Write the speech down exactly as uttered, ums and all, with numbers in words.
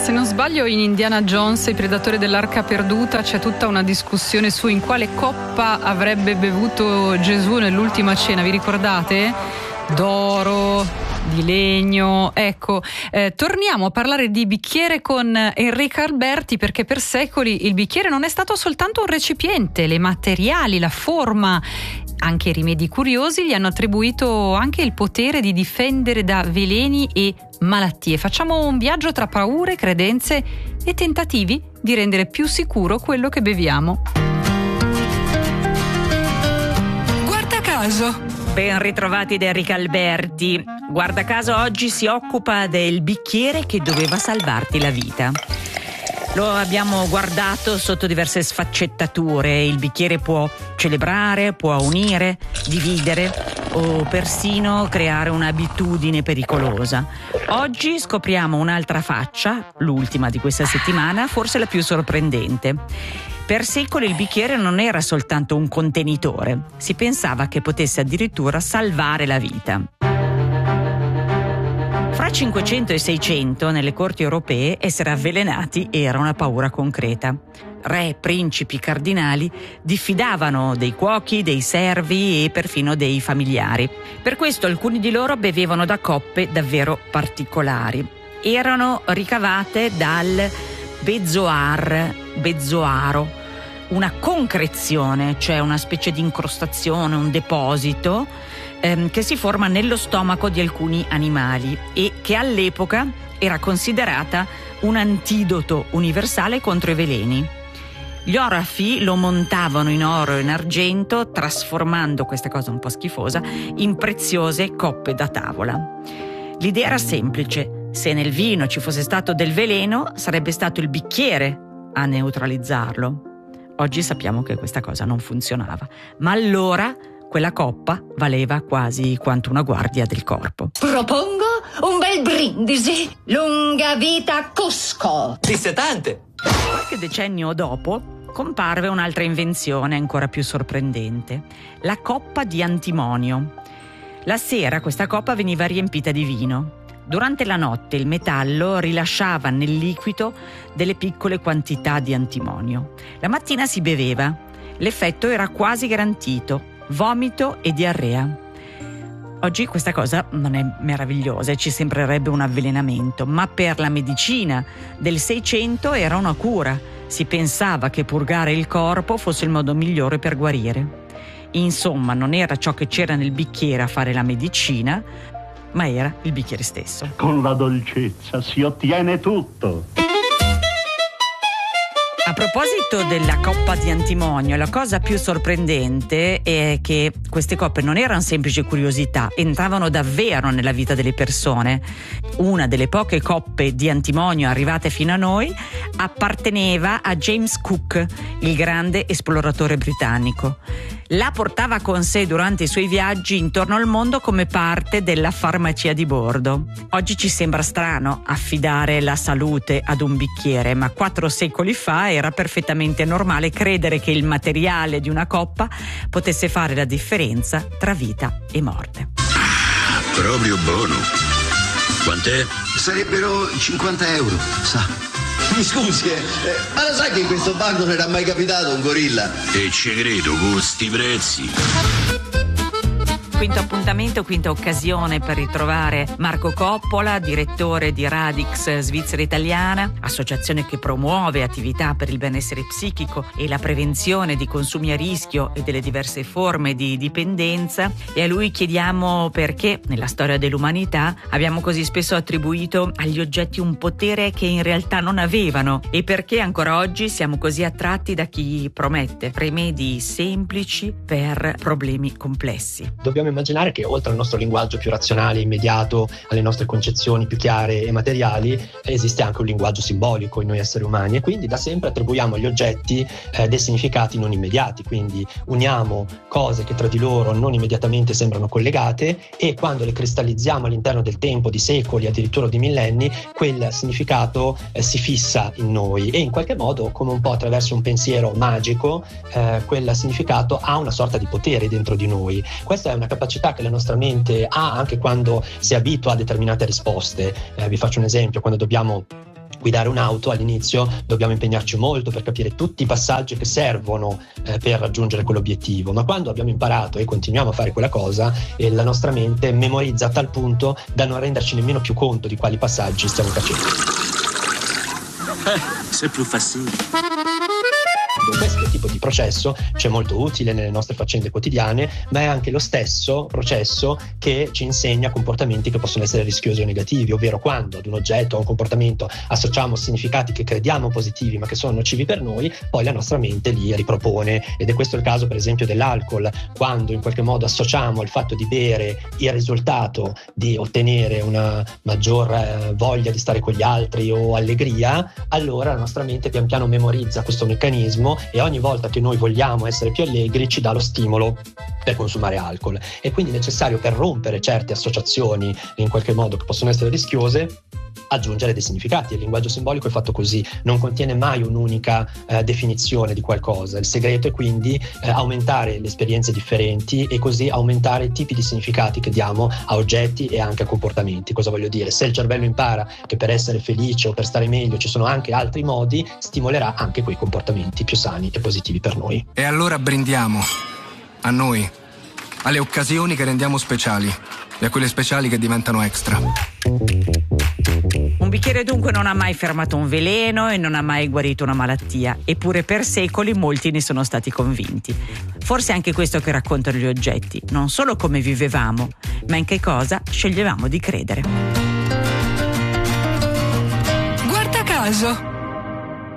Se non sbaglio, in Indiana Jones, i predatori dell'arca perduta, c'è tutta una discussione su in quale coppa avrebbe bevuto Gesù nell'ultima cena, vi ricordate? D'oro, di legno. Ecco, eh, torniamo a parlare di bicchiere con Enrica Alberti, perché per secoli il bicchiere non è stato soltanto un recipiente, le materiali, la forma, anche i rimedi curiosi gli hanno attribuito anche il potere di difendere da veleni e malattie. Facciamo un viaggio tra paure, credenze e tentativi di rendere più sicuro quello che beviamo. Guarda caso. Ben ritrovati da Enrica Alberti. Guarda caso oggi si occupa del bicchiere che doveva salvarti la vita. Lo abbiamo guardato sotto diverse sfaccettature. Il bicchiere può celebrare, può unire, dividere o persino creare un'abitudine pericolosa. Oggi scopriamo un'altra faccia, l'ultima di questa settimana, forse la più sorprendente. Per secoli il bicchiere non era soltanto un contenitore, si pensava che potesse addirittura salvare la vita. Fra cinquecento e seicento, nelle corti europee, essere avvelenati era una paura concreta. Re, principi, cardinali diffidavano dei cuochi, dei servi e perfino dei familiari. Per questo alcuni di loro bevevano da coppe davvero particolari. Erano ricavate dal bezoar, bezoaro, una concrezione, cioè una specie di incrostazione, un deposito ehm, che si forma nello stomaco di alcuni animali e che all'epoca era considerata un antidoto universale contro i veleni. Gli orafi lo montavano in oro e in argento, trasformando questa cosa un po' schifosa in preziose coppe da tavola. L'idea era semplice: se nel vino ci fosse stato del veleno, sarebbe stato il bicchiere a neutralizzarlo. Oggi sappiamo che questa cosa non funzionava, ma allora quella coppa valeva quasi quanto una guardia del corpo. Propongo un bel brindisi. Lunga vita Cusco. Disse tante. Qualche decennio dopo comparve un'altra invenzione ancora più sorprendente: la coppa di antimonio. La sera questa coppa veniva riempita di vino. Durante la notte il metallo rilasciava nel liquido delle piccole quantità di antimonio. La mattina si beveva. L'effetto era quasi garantito: vomito e diarrea. Oggi questa cosa non è meravigliosa e ci sembrerebbe un avvelenamento, ma per la medicina del Seicento era una cura. Si pensava che purgare il corpo fosse il modo migliore per guarire. Insomma, non era ciò che c'era nel bicchiere a fare la medicina, ma era il bicchiere stesso. Con la dolcezza si ottiene tutto. A proposito della coppa di antimonio, la cosa più sorprendente è che queste coppe non erano semplici curiosità, entravano davvero nella vita delle persone. Una delle poche coppe di antimonio arrivate fino a noi apparteneva a James Cook, il grande esploratore britannico. La portava con sé durante i suoi viaggi intorno al mondo come parte della farmacia di bordo. Oggi ci sembra strano affidare la salute ad un bicchiere, ma quattro secoli fa era perfettamente normale credere che il materiale di una coppa potesse fare la differenza tra vita e morte. Ah, proprio buono. Quant'è? Sarebbero cinquanta euro, sa. Mi scusi, eh, ma lo sai che in questo bar non era mai capitato un gorilla? E ci credo, con sti prezzi. Quinto appuntamento, quinta occasione per ritrovare Marco Coppola, direttore di Radix Svizzera Italiana, associazione che promuove attività per il benessere psichico e la prevenzione di consumi a rischio e delle diverse forme di dipendenza. E a lui chiediamo perché nella storia dell'umanità abbiamo così spesso attribuito agli oggetti un potere che in realtà non avevano e perché ancora oggi siamo così attratti da chi promette rimedi semplici per problemi complessi. Dobbiamo immaginare che oltre al nostro linguaggio più razionale, immediato, alle nostre concezioni più chiare e materiali, esiste anche un linguaggio simbolico in noi esseri umani e quindi da sempre attribuiamo agli oggetti eh, dei significati non immediati, quindi uniamo cose che tra di loro non immediatamente sembrano collegate e quando le cristallizziamo all'interno del tempo, di secoli, addirittura di millenni, quel significato eh, si fissa in noi e in qualche modo, come un po' attraverso un pensiero magico, eh, quel significato ha una sorta di potere dentro di noi. Questa è una capacità che la nostra mente ha anche quando si abitua a determinate risposte. Eh, vi faccio un esempio: quando dobbiamo guidare un'auto all'inizio dobbiamo impegnarci molto per capire tutti i passaggi che servono eh, per raggiungere quell'obiettivo, ma quando abbiamo imparato e continuiamo a fare quella cosa, eh, la nostra mente memorizza a tal punto da non renderci nemmeno più conto di quali passaggi stiamo facendo. C'est plus facile. Questo tipo di processo c'è molto utile nelle nostre faccende quotidiane, ma è anche lo stesso processo che ci insegna comportamenti che possono essere rischiosi o negativi, ovvero quando ad un oggetto o un comportamento associamo significati che crediamo positivi ma che sono nocivi per noi, poi la nostra mente li ripropone, ed è questo il caso per esempio dell'alcol. Quando in qualche modo associamo il fatto di bere il risultato di ottenere una maggior eh, voglia di stare con gli altri o allegria, allora la nostra mente pian piano memorizza questo meccanismo e ogni volta che noi vogliamo essere più allegri ci dà lo stimolo per consumare alcol. È quindi necessario, per rompere certe associazioni in qualche modo che possono essere rischiose, aggiungere dei significati. Il linguaggio simbolico è fatto così, non contiene mai un'unica eh, definizione di qualcosa. Il segreto è quindi eh, aumentare le esperienze differenti e così aumentare i tipi di significati che diamo a oggetti e anche a comportamenti. Cosa voglio dire? Se il cervello impara che per essere felice o per stare meglio ci sono anche altri modi, stimolerà anche quei comportamenti più sani e positivi per noi. E allora brindiamo a noi, alle occasioni che rendiamo speciali e a quelle speciali che diventano extra. Un bicchiere dunque non ha mai fermato un veleno e non ha mai guarito una malattia, eppure per secoli molti ne sono stati convinti. Forse è anche questo che raccontano gli oggetti, non solo come vivevamo, ma in che cosa sceglievamo di credere. Guarda caso.